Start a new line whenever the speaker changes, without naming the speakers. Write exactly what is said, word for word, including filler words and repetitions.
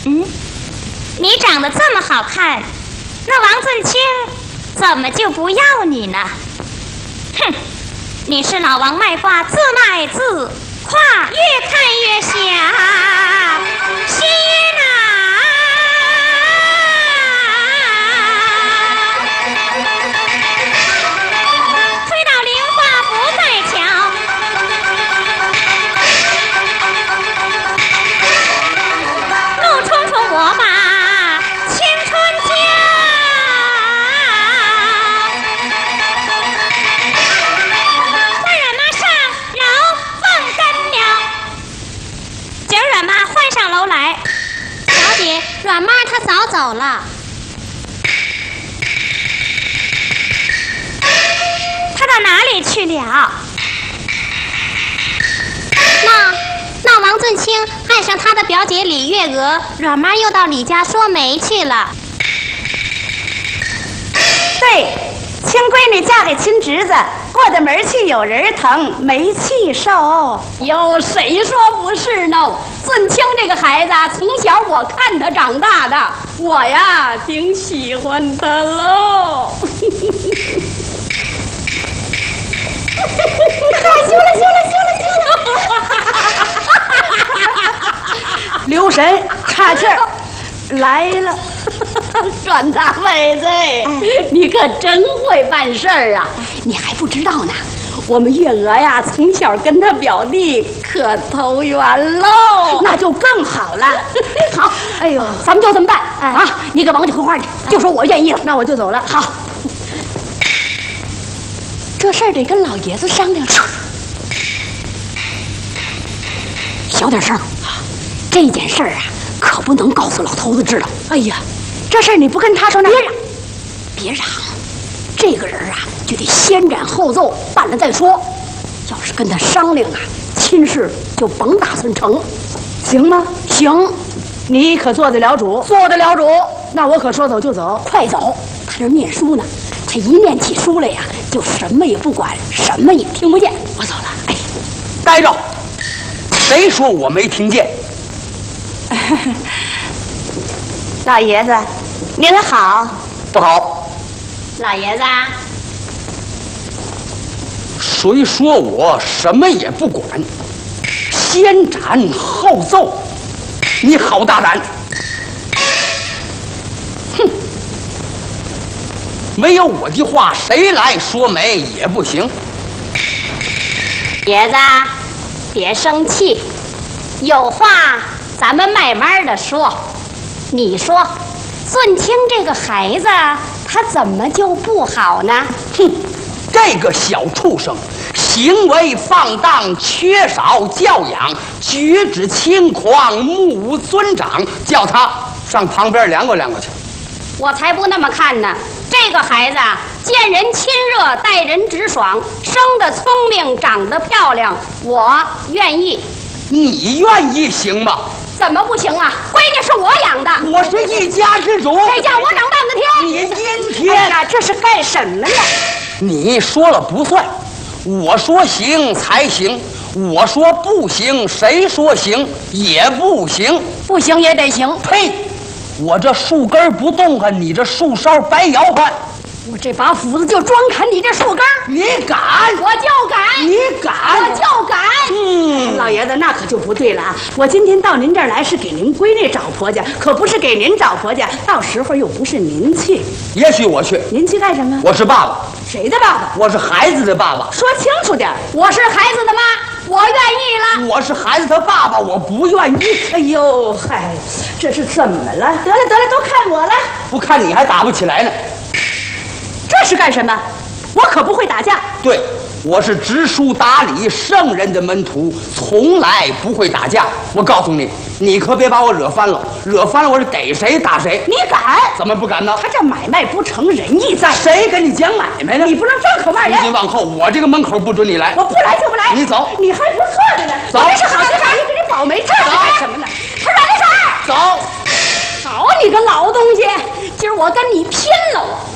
嗯，你长得这么好看，那王振清怎么就不要你呢？哼，你是老王卖瓜，自卖自夸，越看越像心呐。推倒菱花不再巧，怒冲冲我把青春交。换阮妈上楼放根了，今儿阮妈换上楼来。小姐，阮妈她早走了。她到哪里去了？
那那王振清爱上他的表姐李月娥，阮妈又到李家说媒去了。
对，亲闺女嫁给亲侄子，过的门去有人疼，没气受。
哟，谁说不是呢？振清这个孩子从小我看他长大的，我呀挺喜欢他喽。
行了行了行了行了，留神，岔气儿来了。
阮大妹子，你可真会办事儿啊！你还不知道呢，我们月娥呀，从小跟他表弟可投缘喽，
那就更好了。
好，
哎呦，
咱们就这么办、哎、啊！你给王家回话去，就说我愿意了，
那我就走了。
好，这事儿得跟老爷子商量商量。小点声，这件事儿啊，可不能告诉老头子知道。
哎呀，这事儿你不跟他说，那
别嚷，别嚷，这个人啊，就得先斩后奏，办了再说。要是跟他商量啊，亲事就甭打算成，
行吗？
行，
你可做得了主？
做得了主。
那我可说走就走。
快走，他这念书呢，他一念起书来呀，就什么也不管，什么也听不见。我走了。哎，
待着，谁说我没听见？
老爷子，您好。
不好。
老爷子，
谁说我什么也不管？先斩后奏，你好大胆！哼，没有我的话，谁来说媒也不行。
爷子，别生气，有话咱们慢慢的说。你说，振清这个孩子，他怎么就不好呢？
哼，这个小畜生，行为放荡，缺少教养，举止轻狂，目无尊长，叫他上旁边凉快凉快去。
我才不那么看呢。这个孩子见人亲热，待人直爽，生得聪明，长得漂亮，我愿意。
你愿意行吗？
怎么不行啊？闺女是我养的，
我是一家之主，
这叫我长半个天。
你阴天！
哎呀，这是干什么呀？
你说了不算，我说行才行，我说不行，谁说行也不行，
不行也得行。
呸！我这树根不动弹，你这树梢白摇晃。
我这把斧子就专砍你这树根。
你敢？
我就敢。
你敢？
我就敢。
嗯，
老爷子，那可就不对了啊！我今天到您这儿来是给您闺女找婆家，可不是给您找婆家。到时候又不是您去，
也许我去。
您去干什么？
我是爸爸。
谁的爸爸？
我是孩子的爸爸。
说清楚点。
我是孩子的妈，我愿意了。
我是孩子的爸爸，我不愿意。
哎呦，嗨，这是怎么了？得了得了，都看我了。
不看你还打不起来呢。
这是干什么？我可不会打架。
对，我是知书达理圣人的门徒，从来不会打架。我告诉你，你可别把我惹翻了，惹翻了我是逮谁打谁。
你敢？
怎么不敢呢？
他这买卖不成仁义在。
谁跟你讲买卖呢？
你不能张口骂人。
从今往后，我这个门口不准你来。
我不来就不来。
你走。
你还不错着呢。
走。
我这是好地方，你给你保媒这干什么呢？
他软的手。
走。
好你个老东西，今儿我跟你拼了！